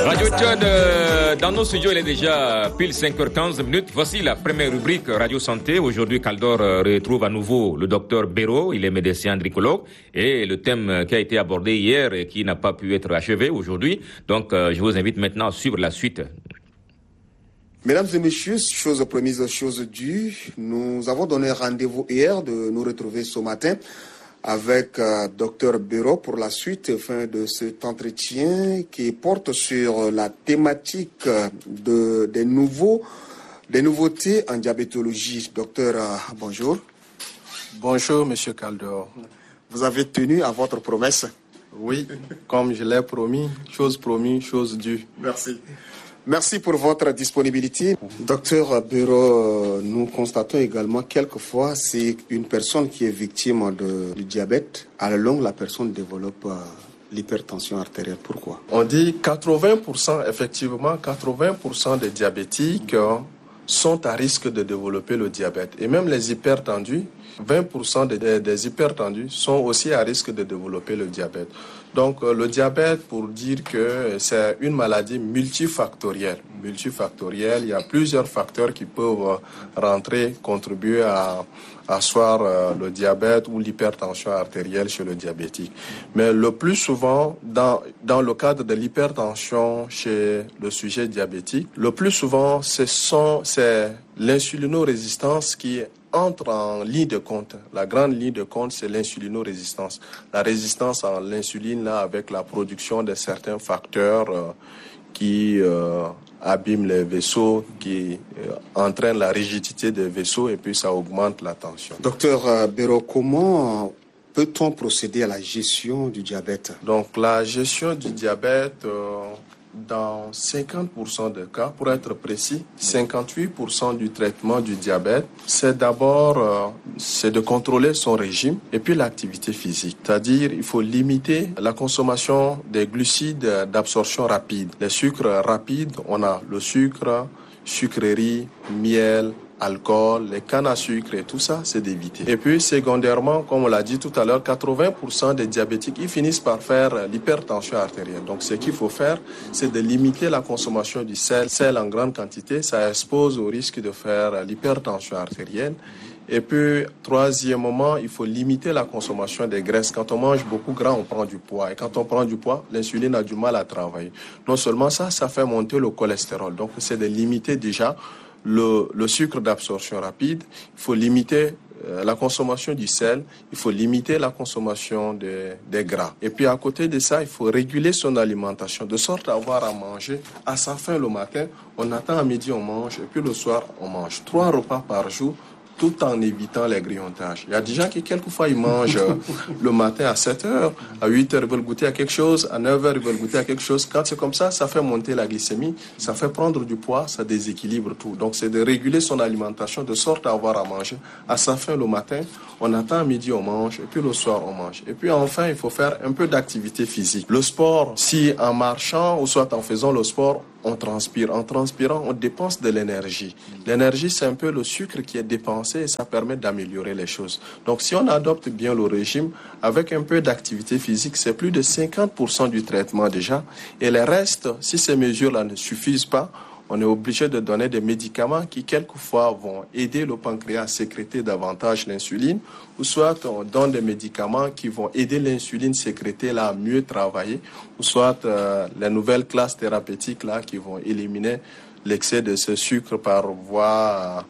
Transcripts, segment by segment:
Radio Tchad, dans nos studios, il est déjà pile 5h15. Voici la première rubrique Radio Santé. Aujourd'hui, Caldor retrouve à nouveau le docteur Béraud. Il est médecin andricologue. Et le thème qui a été abordé hier et qui n'a pas pu être achevé aujourd'hui. Donc, je vous invite maintenant à suivre la suite. Mesdames et messieurs, chose promise, chose due. Nous avons donné rendez-vous hier de nous retrouver ce matin avec Dr Béraud pour la suite de cet entretien qui porte sur la thématique des nouveautés en diabétologie. Docteur, bonjour. Bonjour, Monsieur Caldor. Vous avez tenu à votre promesse? Oui, comme je l'ai promis, chose due. Merci. Merci pour votre disponibilité. Docteur Béraud, nous constatons également quelquefois c'est une personne qui est victime du diabète. À la longue, la personne développe l'hypertension artérielle. Pourquoi? On dit 80%, effectivement, 80% des diabétiques sont à risque de développer le diabète. Et même les hypertendus, 20% des hypertendus sont aussi à risque de développer le diabète. Donc le diabète, pour dire que c'est une maladie multifactorielle. Il y a plusieurs facteurs qui peuvent contribuer à asseoir le diabète ou l'hypertension artérielle chez le diabétique. Mais le plus souvent, dans le cadre de l'hypertension chez le sujet diabétique, le plus souvent, c'est l'insulinorésistance qui entre en ligne de compte. La grande ligne de compte, c'est l'insulinorésistance. La résistance à l'insuline, là, avec la production de certains facteurs qui abîment les vaisseaux, qui entraînent la rigidité des vaisseaux et puis ça augmente la tension. Docteur Béraud, comment peut-on procéder à la gestion du diabète? Donc la gestion du diabète, dans 50% des cas, pour être précis, 58% du traitement du diabète, c'est d'abord de contrôler son régime et puis l'activité physique. C'est-à-dire, il faut limiter la consommation des glucides d'absorption rapide. Les sucres rapides, on a le sucre, sucrerie, miel, alcool, les cannes à sucre et tout ça, c'est d'éviter. Et puis, secondairement, comme on l'a dit tout à l'heure, 80% des diabétiques, ils finissent par faire l'hypertension artérielle. Donc, ce qu'il faut faire, c'est de limiter la consommation du sel. Sel en grande quantité, ça expose au risque de faire l'hypertension artérielle. Et puis, troisièmement, il faut limiter la consommation des graisses. Quand on mange beaucoup gras, on prend du poids. Et quand on prend du poids, l'insuline a du mal à travailler. Non seulement ça fait monter le cholestérol. Donc, c'est de limiter déjà le sucre d'absorption rapide. Il faut limiter la consommation du sel, il faut limiter la consommation des gras. Et puis à côté de ça, il faut réguler son alimentation, de sorte à avoir à manger à sa faim le matin, on attend à midi, on mange, et puis le soir, on mange 3 repas par jour, tout en évitant les grignotages. Il y a des gens qui, quelquefois, ils mangent le matin à 7h, à 8h, ils veulent goûter à quelque chose, à 9h, ils veulent goûter à quelque chose. Quand c'est comme ça fait monter la glycémie, ça fait prendre du poids, ça déséquilibre tout. Donc, c'est de réguler son alimentation de sorte à avoir à manger à sa faim le matin, on attend à midi, on mange, et puis le soir, on mange. Et puis, enfin, il faut faire un peu d'activité physique. Le sport, si en marchant ou soit en faisant le sport, on transpire. En transpirant, on dépense de l'énergie. L'énergie, c'est un peu le sucre qui est dépensé et ça permet d'améliorer les choses. Donc, si on adopte bien le régime, avec un peu d'activité physique, c'est plus de 50% du traitement déjà. Et le reste, si ces mesures-là ne suffisent pas, on est obligé de donner des médicaments qui, quelquefois, vont aider le pancréas à sécréter davantage l'insuline, ou soit on donne des médicaments qui vont aider l'insuline sécrétée là, à mieux travailler, ou soit les nouvelles classes thérapeutiques là, qui vont éliminer l'excès de ce sucre par voie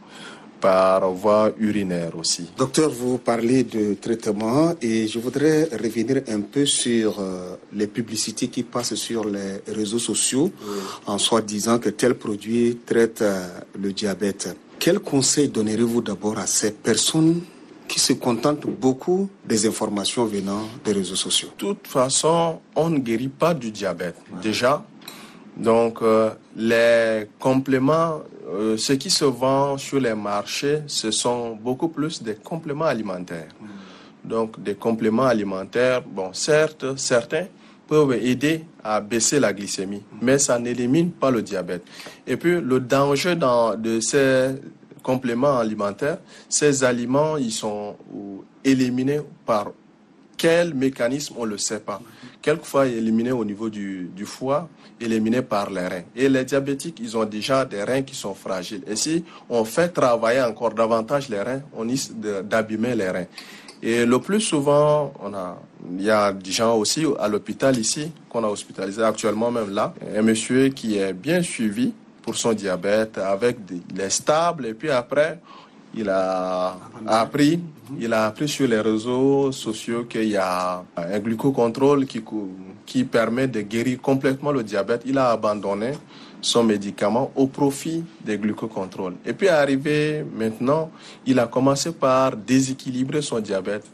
urinaire aussi. Docteur, vous parlez de traitement et je voudrais revenir un peu sur les publicités qui passent sur les réseaux sociaux en soi disant que tel produit traite le diabète. Quel conseil donnerez-vous d'abord à ces personnes qui se contentent beaucoup des informations venant des réseaux sociaux? De toute façon, on ne guérit pas du diabète. Déjà, donc les compléments, ce qui se vend sur les marchés, ce sont beaucoup plus des compléments alimentaires. Donc des compléments alimentaires, bon, certes, certains peuvent aider à baisser la glycémie, mais ça n'élimine pas le diabète. Et puis le danger de ces compléments alimentaires, ces aliments, ils sont éliminés par quel mécanisme, on ne le sait pas. Quelquefois éliminé au niveau du foie, éliminé par les reins. Et les diabétiques, ils ont déjà des reins qui sont fragiles. Et si on fait travailler encore davantage les reins, on risque d'abîmer les reins. Et le plus souvent, il y a des gens aussi à l'hôpital ici, qu'on a hospitalisé actuellement même là, un monsieur qui est bien suivi pour son diabète, avec les stables, et puis après, il a appris sur les réseaux sociaux qu'il y a un glucocontrôle qui permet de guérir complètement le diabète. Il a abandonné son médicament au profit des glucocontrôles. Et puis arrivé maintenant, il a commencé par déséquilibrer son diabète.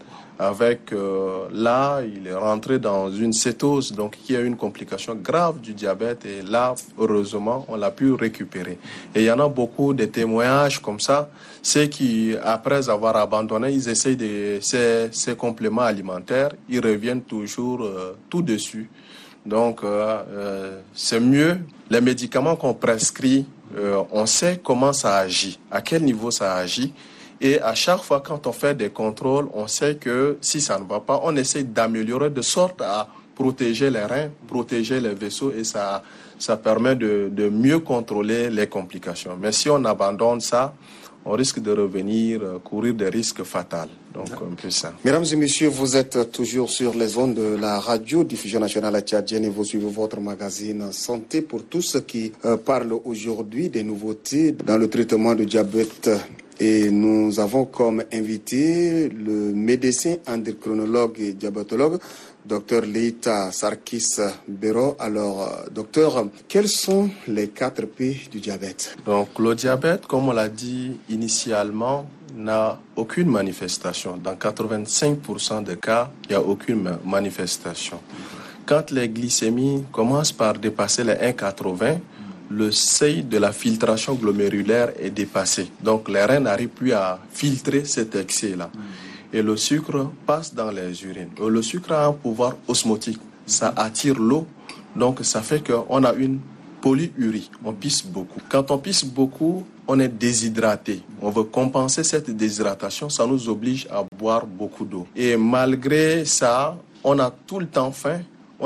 Là, il est rentré dans une cétose, donc qui a une complication grave du diabète. Et là, heureusement, on l'a pu récupérer. Et il y en a beaucoup de témoignages comme ça. Ceux qui, après avoir abandonné, ils essayent ces compléments alimentaires. Ils reviennent toujours tout dessus. Donc, c'est mieux. Les médicaments qu'on prescrit, on sait comment ça agit, à quel niveau ça agit. Et à chaque fois, quand on fait des contrôles, on sait que si ça ne va pas, on essaie d'améliorer de sorte à protéger les reins, protéger les vaisseaux, et ça permet de mieux contrôler les complications. Mais si on abandonne ça, on risque de revenir courir des risques fatals. Donc, un peu ça. Mesdames et messieurs, vous êtes toujours sur les ondes de la radio diffusion nationale tchadienne et vous suivez votre magazine Santé pour tous ceux qui parlent aujourd'hui des nouveautés dans le traitement du diabète. Et nous avons comme invité le médecin endocrinologue et diabétologue, Dr Leïta Sarkis Bero. Alors, docteur, quels sont les 4 P du diabète? Donc, le diabète, comme on l'a dit initialement, n'a aucune manifestation. Dans 85% des cas, il n'y a aucune manifestation. Quand les glycémies commencent par dépasser les 1,80, le seuil de la filtration glomérulaire est dépassé. Donc, les reins n'arrivent plus à filtrer cet excès-là. Et le sucre passe dans les urines. Et le sucre a un pouvoir osmotique. Ça attire l'eau. Donc, ça fait qu'on a une polyurie. On pisse beaucoup. Quand on pisse beaucoup, on est déshydraté. On veut compenser cette déshydratation. Ça nous oblige à boire beaucoup d'eau. Et malgré ça, on a tout le temps faim.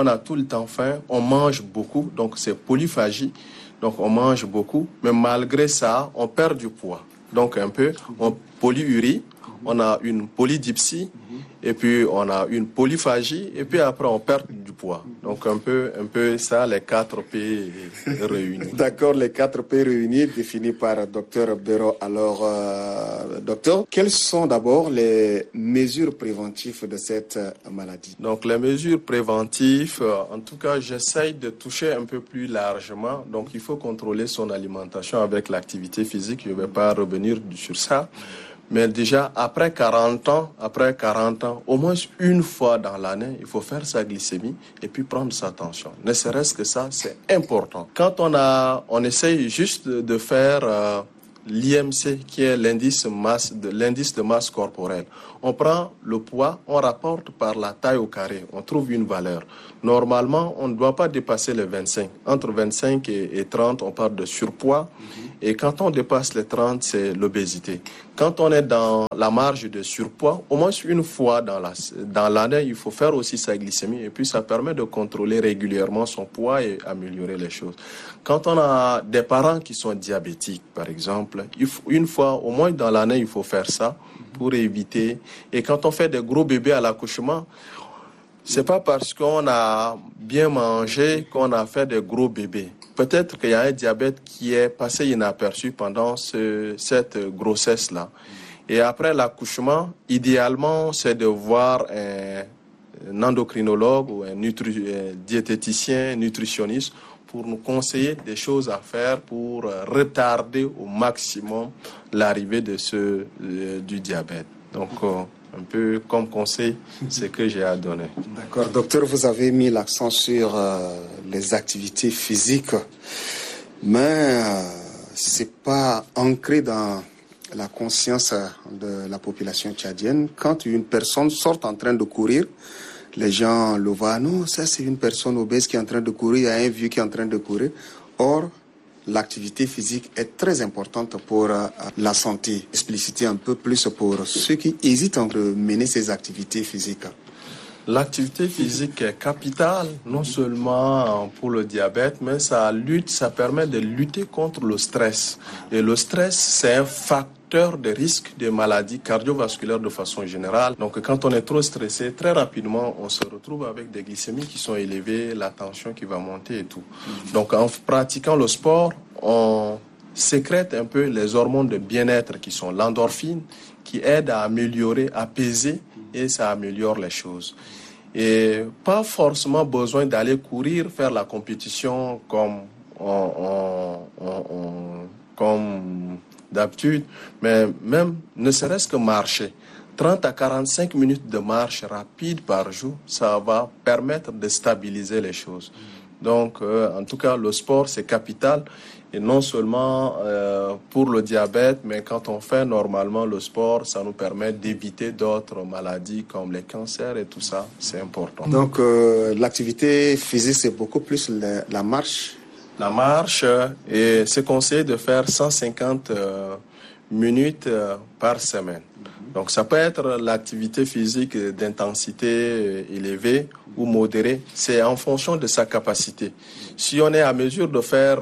On mange beaucoup. Donc, c'est polyphagie. Donc, on mange beaucoup, mais malgré ça, on perd du poids. Donc, un peu, on polyurie, on a une polydipsie, et puis on a une polyphagie, et puis après, on perd du poids. Donc, un peu ça, les 4 P réunis. D'accord, les 4 P réunis, définis par Dr Bero. Alors, docteur, quelles sont d'abord les mesures préventives de cette maladie? Donc, les mesures préventives, en tout cas, j'essaye de toucher un peu plus largement. Donc, il faut contrôler son alimentation avec l'activité physique. Je ne vais pas revenir sur ça. Mais déjà, après 40 ans, au moins une fois dans l'année, il faut faire sa glycémie et puis prendre sa tension. Ne serait-ce que ça, c'est important. Quand on essaye juste de faire l'IMC, qui est l'indice de masse corporelle. On prend le poids, on rapporte par la taille au carré, on trouve une valeur. Normalement, on ne doit pas dépasser les 25. Entre 25 et 30, on parle de surpoids. Et quand on dépasse les 30, c'est l'obésité. Quand on est dans la marge de surpoids, au moins une fois dans l'année, il faut faire aussi sa glycémie. Et puis, ça permet de contrôler régulièrement son poids et améliorer les choses. Quand on a des parents qui sont diabétiques, par exemple, une fois, au moins dans l'année, il faut faire ça pour éviter. Et quand on fait des gros bébés à l'accouchement, c'est pas parce qu'on a bien mangé qu'on a fait des gros bébés. Peut-être qu'il y a un diabète qui est passé inaperçu pendant cette grossesse-là. Et après l'accouchement, idéalement, c'est de voir un endocrinologue ou un diététicien, nutritionniste pour nous conseiller des choses à faire pour retarder au maximum l'arrivée du diabète. Donc, un peu comme conseil, c'est que j'ai à donner. D'accord. Docteur, vous avez mis l'accent sur les activités physiques, mais c'est pas ancré dans la conscience de la population tchadienne. Quand une personne sort en train de courir, les gens le voient. Non, ça c'est une personne obèse qui est en train de courir, il y a un vieux qui est en train de courir. Or, l'activité physique est très importante pour la santé. Expliciter un peu plus pour ceux qui hésitent à mener ces activités physiques. L'activité physique est capitale, non seulement pour le diabète, mais ça permet de lutter contre le stress. Et le stress, c'est un facteur de risque de maladies cardiovasculaires de façon générale. Donc quand on est trop stressé, très rapidement, on se retrouve avec des glycémies qui sont élevées, la tension qui va monter et tout. Donc en pratiquant le sport, on sécrète un peu les hormones de bien-être qui sont l'endorphine, qui aident à améliorer, à apaiser, et ça améliore les choses. Et pas forcément besoin d'aller courir, faire la compétition comme d'habitude, mais même ne serait-ce que marcher. 30 à 45 minutes de marche rapide par jour, ça va permettre de stabiliser les choses. Donc, en tout cas, le sport, c'est capital. Et non seulement pour le diabète, mais quand on fait normalement le sport, ça nous permet d'éviter d'autres maladies comme les cancers et tout ça. C'est important. Donc, l'activité physique, c'est beaucoup plus la marche. La marche, et c'est conseillé de faire 150 minutes par semaine. Donc, ça peut être l'activité physique d'intensité élevée ou modérée. C'est en fonction de sa capacité. Si on est à mesure de faire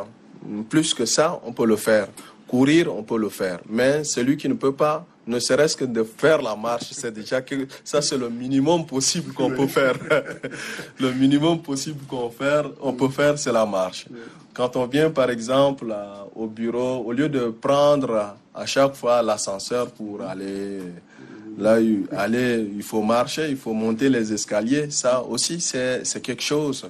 plus que ça, on peut le faire. Courir, on peut le faire. Mais celui qui ne peut pas, ne serait-ce que de faire la marche, c'est déjà que ça, c'est le minimum possible qu'on peut faire. Le minimum possible on peut faire, c'est la marche. Quand on vient, par exemple, au bureau, au lieu de prendre à chaque fois l'ascenseur pour aller là, il faut marcher, il faut monter les escaliers. Ça aussi, c'est quelque chose.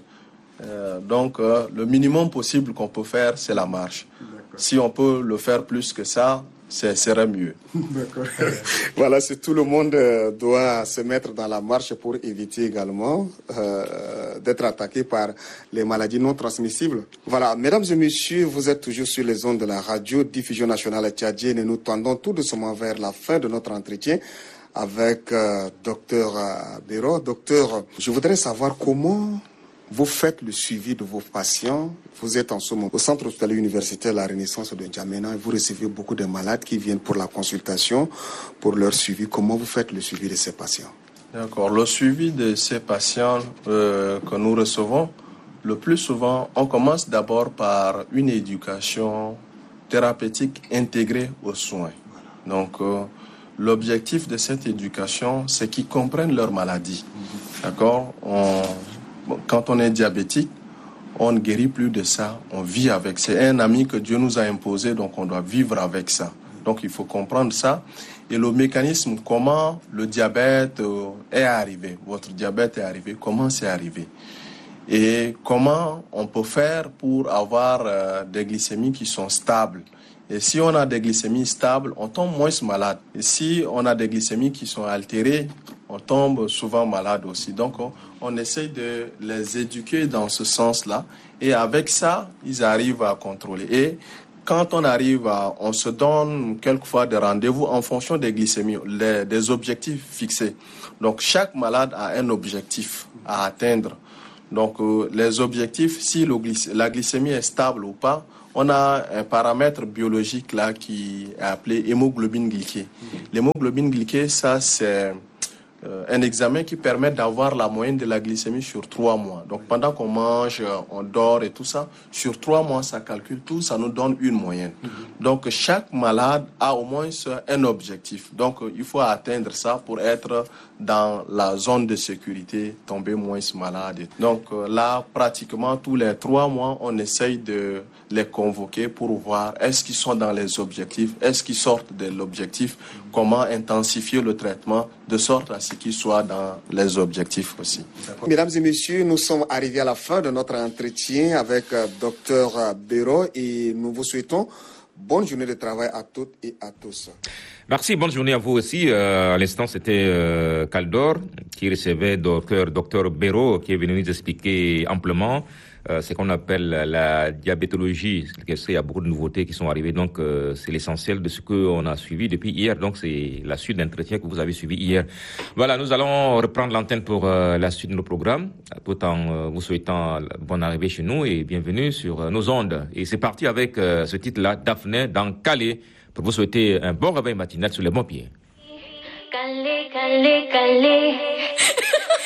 Donc, le minimum possible qu'on peut faire, c'est la marche. Si on peut le faire plus que ça, ce serait mieux. D'accord. Voilà, si tout le monde doit se mettre dans la marche pour éviter également d'être attaqué par les maladies non transmissibles. Voilà, mesdames et messieurs, vous êtes toujours sur les ondes de la radio Diffusion nationale tchadienne et nous tendons tout doucement vers la fin de notre entretien avec Dr Béro. Docteur, je voudrais savoir comment vous faites le suivi de vos patients. Vous êtes en ce moment au centre hospitalier universitaire La Renaissance de N'Djamena et vous recevez beaucoup de malades qui viennent pour la consultation, pour leur suivi. Comment vous faites le suivi de ces patients? D'accord. Le suivi de ces patients que nous recevons, le plus souvent, on commence d'abord par une éducation thérapeutique intégrée aux soins. Donc, l'objectif de cette éducation, c'est qu'ils comprennent leur maladie. D'accord? Quand on est diabétique, on ne guérit plus de ça, on vit avec. C'est un ami que Dieu nous a imposé, donc on doit vivre avec ça. Donc il faut comprendre ça. Et le mécanisme, comment le diabète est arrivé, votre diabète est arrivé, comment c'est arrivé. Et comment on peut faire pour avoir des glycémies qui sont stables. Et si on a des glycémies stables, on tombe moins malade. Et si on a des glycémies qui sont altérées, on tombe souvent malade aussi. Donc, on essaye de les éduquer dans ce sens-là. Et avec ça, ils arrivent à contrôler. Et quand on se donne quelquefois des rendez-vous en fonction des glycémies, des objectifs fixés. Donc, chaque malade a un objectif à atteindre. Donc, les objectifs, si la glycémie est stable ou pas, on a un paramètre biologique là qui est appelé hémoglobine glyquée. L'hémoglobine glyquée, ça, c'est un examen qui permet d'avoir la moyenne de la glycémie sur 3 mois. Donc pendant qu'on mange, on dort et tout ça, sur 3 mois, ça calcule tout, ça nous donne une moyenne. Donc chaque malade a au moins un objectif. Donc il faut atteindre ça pour être dans la zone de sécurité, tomber moins malade. Donc là, pratiquement tous les 3 mois, on essaye de les convoquer pour voir est-ce qu'ils sont dans les objectifs, est-ce qu'ils sortent de l'objectif, comment intensifier le traitement de sorte à ce qu'ils soient dans les objectifs aussi. Mesdames et messieurs, nous sommes arrivés à la fin de notre entretien avec Dr Béro et nous vous souhaitons bonne journée de travail à toutes et à tous. Merci, bonne journée à vous aussi. À l'instant, c'était Caldor qui recevait Dr Béro qui est venu nous expliquer amplement ce qu'on appelle la diabétologie. Il y a beaucoup de nouveautés qui sont arrivées, donc c'est l'essentiel de ce qu'on a suivi depuis hier. Donc c'est la suite d'entretien que vous avez suivi hier. Voilà, nous allons reprendre l'antenne pour la suite de nos programmes, tout en vous souhaitant bonne arrivée chez nous et bienvenue sur nos ondes. Et c'est parti avec ce titre-là, Daphné dans Calais, pour vous souhaiter un bon réveil matinal sur les bons pieds. Calais, Calais, Calais.